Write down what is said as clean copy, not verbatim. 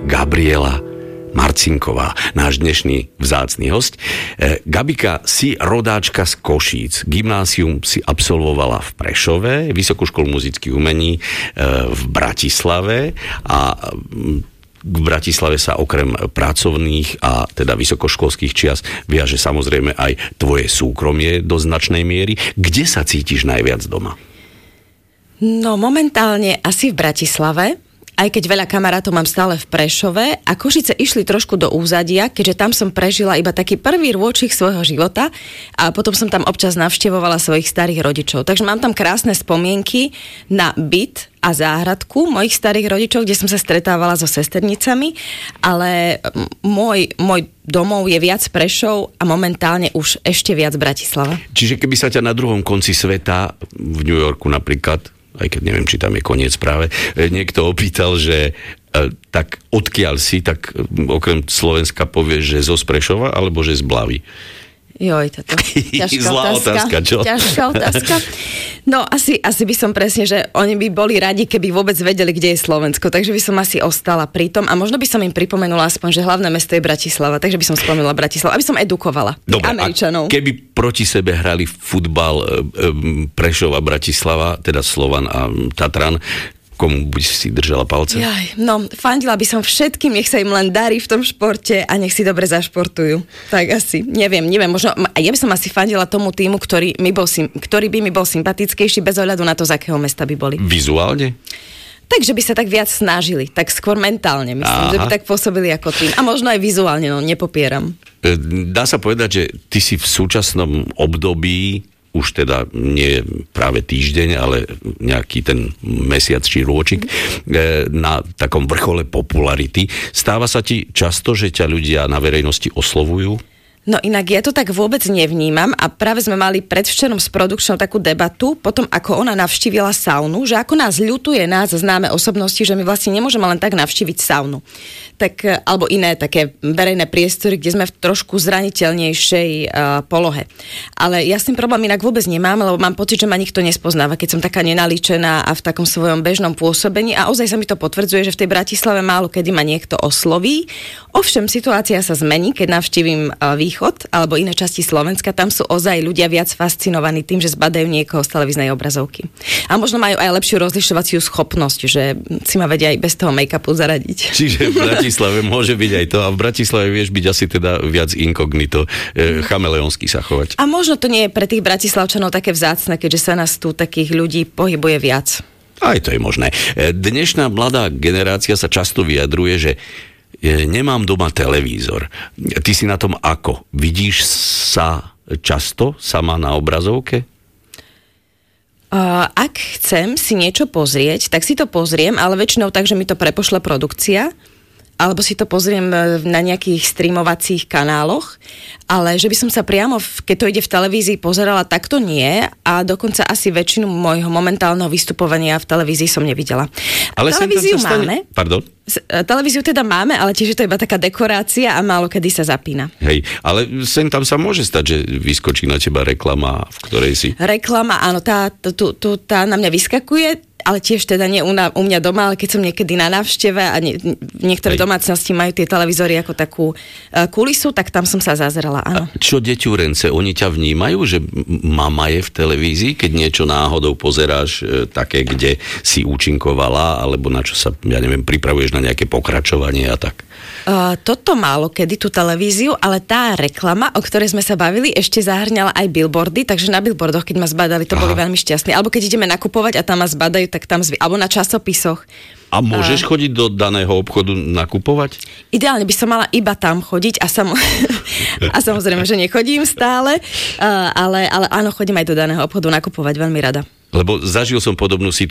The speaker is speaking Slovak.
Gabriela Marcinková, náš dnešný vzácny hosť. Gabika, si rodáčka z Košíc. Gymnázium si absolvovala v Prešove, Vysokú školu muzických umení v Bratislave a v Bratislave sa okrem pracovných a teda vysokoškolských čias viaže samozrejme aj tvoje súkromie do značnej miery. Kde sa cítiš najviac doma? No momentálne asi v Bratislave, aj keď veľa kamarátov mám stále v Prešove a Košice išli trošku do úzadia, keďže tam som prežila iba taký prvý rôčik svojho života a potom som tam občas navštevovala svojich starých rodičov. Takže mám tam krásne spomienky na byt a záhradku mojich starých rodičov, kde som sa stretávala so sesternicami, ale môj domov je viac Prešov a momentálne už ešte viac Bratislava. Čiže keby sa ťa na druhom konci sveta, v New Yorku napríklad, aj keď neviem, či tam je koniec práve, niekto opýtal, že tak odkiaľ si, tak okrem Slovenska povieš, že zo Prešova, alebo že z Blavy? Joj, toto ťažká zlá otázka, čo? Ťažká otázka. No, asi by som presne, že oni by boli radi, keby vôbec vedeli, kde je Slovensko, takže by som asi ostala pri tom a možno by som im pripomenula aspoň, že hlavné mesto je Bratislava, takže by som spomenula Bratislava, aby som edukovala Američanov. Keby proti sebe hrali futbal Prešov a Bratislava, teda Slovan a Tatran, komu by si držala palce? No, fandila by som všetkým, nech sa im len darí v tom športe a nech si dobre zašportujú. Tak asi, neviem, možno, ja by som asi fandila tomu týmu, ktorý by mi bol sympatickejší bez ohľadu na to, z akého mesta by boli. Vizuálne? Takže by sa tak viac snažili, tak skôr mentálne, myslím, že by tak pôsobili ako tým. A možno aj vizuálne, no, nepopieram. Dá sa povedať, že ty si v súčasnom období už teda nie práve týždeň, ale nejaký ten mesiac či rôčik na takom vrchole popularity. Stáva sa ti často, že ťa ľudia na verejnosti oslovujú? No inak ja to tak vôbec nevnímam a práve sme mali predvčerom s produkčnou takú debatu, potom ako ona navštívila saunu, že ako nás ľutuje nás známe osobnosti, že my vlastne nemôžeme len tak navštíviť saunu. Tak, alebo iné také verejné priestory, kde sme v trošku zraniteľnejšej polohe. Ale ja s tým problém inak vôbec nemám, lebo mám pocit, že ma nikto nespoznáva, keď som taká nenalíčená a v takom svojom bežnom pôsobení a ozaj sa mi to potvrdzuje, že v tej Bratislave málo kedy ma niekto osloví. Ovšem situácia sa zmení, keď navštívim východ alebo iné časti Slovenska, tam sú ozaj ľudia viac fascinovaní tým, že zbadajú niekoho z televíznej obrazovky. A možno majú aj lepšiu rozlišovaciu schopnosť, že si ma vedia aj bez toho make-upu zaradiť. Čiže v Bratislave môže byť aj to a v Bratislave vieš byť asi teda viac inkognito, chameleonsky sa chovať. A možno to nie je pre tých Bratislavčanov také vzácne, keďže sa nás tu takých ľudí pohybuje viac. Aj to je možné. Dnešná mladá generácia sa často vyjadruje, že nemám doma televízor. Ty si na tom ako? Vidíš sa často sama na obrazovke? Ak chcem si niečo pozrieť, tak si to pozriem, ale väčšinou tak, že mi to prepošle produkcia, alebo si to pozriem na nejakých streamovacích kanáloch, ale že by som sa priamo, keď to ide v televízii, pozerala, tak to nie a dokonca asi väčšinu môjho momentálneho vystupovania v televízii som nevidela. Ale televíziu máme. Pardon? Televíziu teda máme, ale tiež je to iba taká dekorácia a málo kedy sa zapína. Hej, ale sem tam sa môže stať, že vyskočí na teba reklama, v ktorej si... Reklama, áno, tá na mňa vyskakuje, ale tiež teda nie u mňa doma, ale keď som niekedy na návšteve a niektoré domácnosti majú tie televízory ako takú kulisu, tak tam som sa zazerala, áno. A čo deťúrence, oni ťa vnímajú, že mama je v televízii, keď niečo náhodou pozeráš také, kde si účinkovala, alebo na čo sa, ja neviem, pripravuješ na nejaké pokračovanie a tak? Toto málo kedy tú televíziu, ale tá reklama, o ktorej sme sa bavili, ešte zahrňala aj billboardy, takže na billboardoch, keď ma zbadali, to boli veľmi šťastní. Alebo keď ideme nakupovať a tam ma zbadajú, tak tam alebo na časopisoch. A môžeš chodiť do daného obchodu nakupovať? Ideálne by som mala iba tam chodiť a samozrejme, že nechodím stále, ale áno, chodím aj do daného obchodu nakupovať veľmi rada. Lebo zažil som podobnú situáciu.